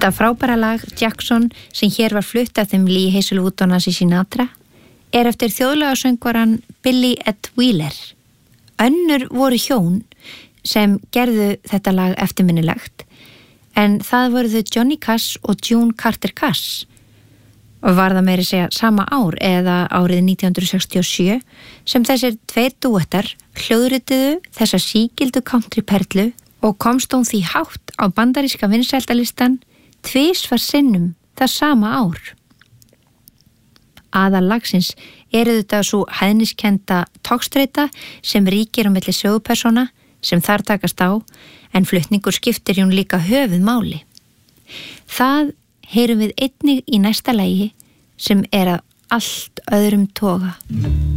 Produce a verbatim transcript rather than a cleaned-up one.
Þetta frábæra lag Jackson sem hér var flutt af þeim Lee Hazelwood og Nancy Sinatra er eftir þjóðlagasöngvaran Billy Ed Wheeler. Önnur voru hjón sem gerðu þetta lag eftirminnilegt en það voru þau Johnny Cash og June Carter Cash og var það meira að segja sama ár eða árið nítján hundruð sextíu og sjö sem þessir tveir dúettar hljóðrituðu þessa sígildu country perlu og komst hún því hátt á bandaríska vinsældalistan tvisvar sinnum það sama ár. Aðal lagsins er þetta svo hæðniskenda togstreita sem ríkir á milli sögupersóna sem þar takast á en flutningur skiptir hún líka höfuð máli. Það heyrum við einnig í næsta lagi sem er að allt öðrum toga.